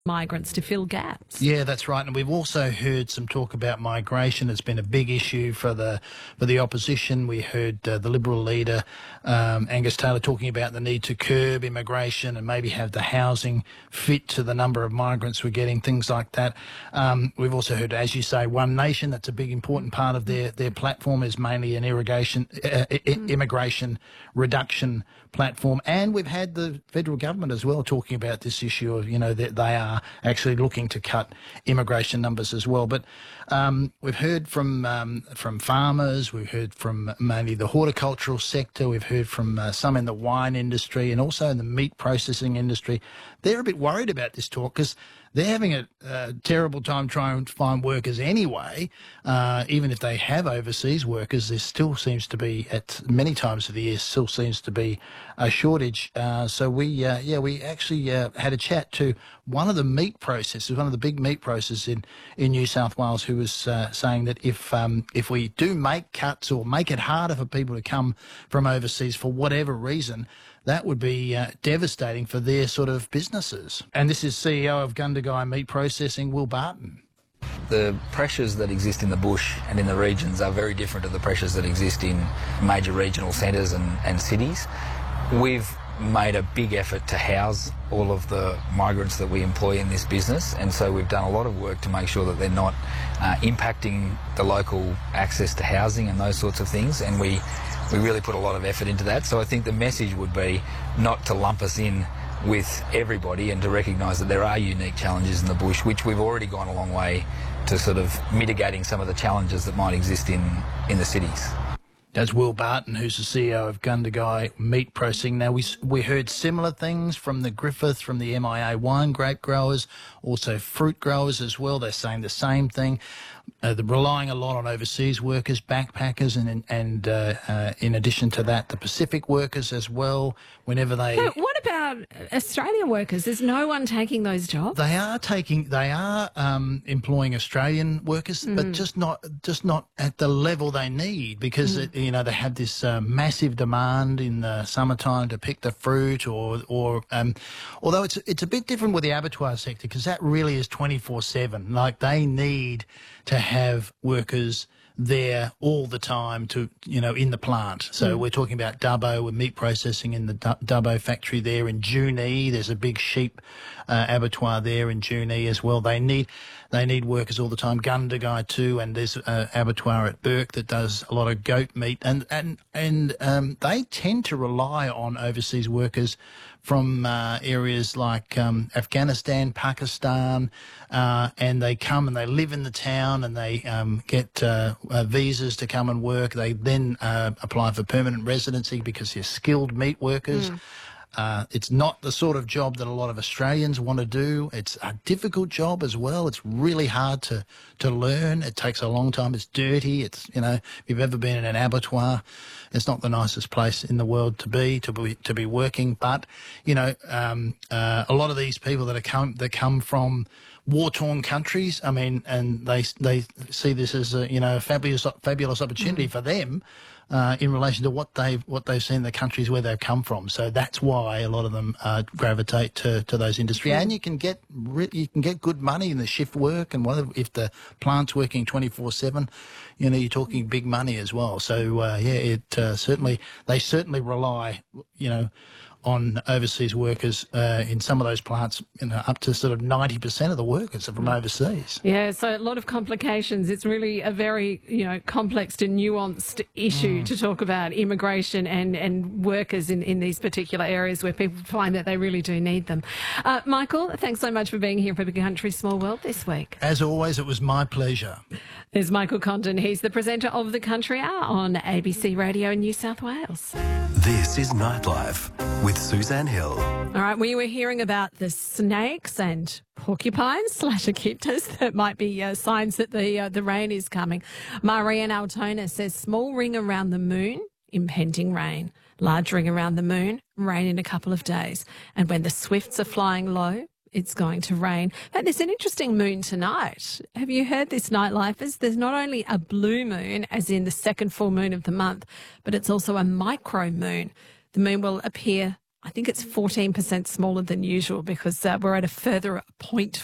migrants to fill gaps. Yeah, that's right. And we've also heard some talk about migration. It's been a big issue for the opposition. We heard the Liberal leader, Angus Taylor, talking about the need to curb immigration and maybe have the housing fit to the number of migrants we're getting, things like that. We've also heard, as you say, One Nation. That's a big important part of their platform, is mainly an immigration reduction platform. And we've had the federal government as well talking about this issue of, that they are actually looking to cut immigration numbers as well. But we've heard from farmers, we've heard from mainly the horticultural sector, we've heard from some in the wine industry and also in the meat processing industry. They're a bit worried about this talk because they're having a terrible time trying to find workers anyway. Even if they have overseas workers, there still seems to be, at many times of the year, still seems to be a shortage. So we actually had a chat to one of the meat processors, one of the big meat processors in New South Wales, who was saying that if we do make cuts or make it harder for people to come from overseas for whatever reason, that would be devastating for their sort of businesses. And this is CEO of Gundagai Meat Processing, Will Barton. The pressures that exist in the bush and in the regions are very different to the pressures that exist in major regional centres and cities. We've made a big effort to house all of the migrants that we employ in this business, and so we've done a lot of work to make sure that they're not impacting the local access to housing and those sorts of things, and we really put a lot of effort into that. So I think the message would be not to lump us in with everybody and to recognise that there are unique challenges in the bush, which we've already gone a long way to sort of mitigating some of the challenges that might exist in the cities. That's Will Barton, who's the CEO of Gundagai Meat Processing. Now, we heard similar things from the Griffith, from the MIA wine grape growers, also fruit growers as well. They're saying the same thing. They're relying a lot on overseas workers, backpackers, and in addition to that, the Pacific workers as well. Whenever they, but what about Australian workers? Is no one taking those jobs? They are employing Australian workers, but just not at the level they need, because they have this massive demand in the summertime to pick the fruit, or although it's a bit different with the abattoir sector, because that really is 24/7. Like, they need to have workers there all the time to, in the plant. So we're talking about Dubbo, with meat processing in the Dubbo factory there in Junee. There's a big sheep abattoir there in Junee as well. They need workers all the time. Gundagai too, and there's an abattoir at Burke that does a lot of goat meat, and they tend to rely on overseas workers from areas like Afghanistan, Pakistan, and they come and they live in the town, and they get visas to come and work. They then apply for permanent residency because they're skilled meat workers. It's not the sort of job that a lot of Australians want to do. It's a difficult job as well. It's really hard to learn. It takes a long time. It's dirty. It's, if you've ever been in an abattoir, it's not the nicest place in the world to be working. But, a lot of these people that come from war-torn countries, and they see this as a fabulous opportunity for them. In relation to what they've seen in the countries where they've come from. So that's why a lot of them gravitate to those industries. And you can get good money in the shift work, and if the plant's working 24/7, you're talking big money as well. So they certainly rely, on overseas workers in some of those plants. Up to sort of 90% of the workers are from overseas. Yeah, so a lot of complications. It's really a very complex and nuanced issue to talk about immigration and workers in these particular areas where people find that they really do need them. Michael, thanks so much for being here for Big Country Small World this week. As always, it was my pleasure. There's Michael Condon. He's the presenter of the Country Hour on ABC Radio in New South Wales. This is Nightlife with Suzanne Hill. All right, we were hearing about the snakes and porcupines / echidnas that might be signs that the rain is coming. Marianne Altona says small ring around the moon, impending rain. Large ring around the moon, rain in a couple of days. And when the swifts are flying low, it's going to rain. But there's an interesting moon tonight. Have you heard this, Nightlifers? There's not only a blue moon, as in the second full moon of the month, but it's also a micro moon. The moon will appear I think it's 14% smaller than usual because we're at a further point